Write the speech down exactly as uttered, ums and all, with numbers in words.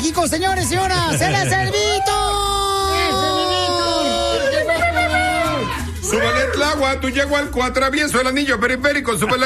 México, señores y señoras. ¡Él es el Víctor! Súbele el agua, tú llego al cuatro, atravieso el anillo periférico, súbele